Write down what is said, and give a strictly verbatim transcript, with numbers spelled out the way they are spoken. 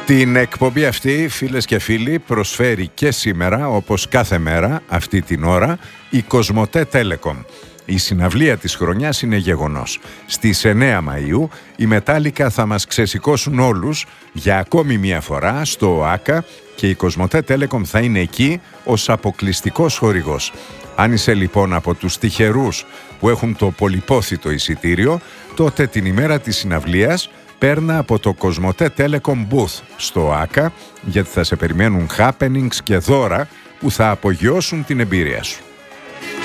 Την εκπομπή αυτή, φίλες και φίλοι, προσφέρει και σήμερα, όπως κάθε μέρα, αυτή την ώρα, η Κοσμοτέ Telecom. Η συναυλία της χρονιάς είναι γεγονός. Στις εννέα Μαΐου οι Metallica θα μας ξεσηκώσουν όλους για ακόμη μία φορά στο ΟΑΚΑ και η Κοσμοτέ Telecom θα είναι εκεί ως αποκλειστικός χορηγός. Αν είσαι λοιπόν από τους τυχερούς που έχουν το πολυπόθητο εισιτήριο, τότε την ημέρα της συναυλίας παίρνα από το Κοσμοτέ Telecom Booth στο ΟΑΚΑ, γιατί θα σε περιμένουν happenings και δώρα που θα απογειώσουν την εμπειρία σου.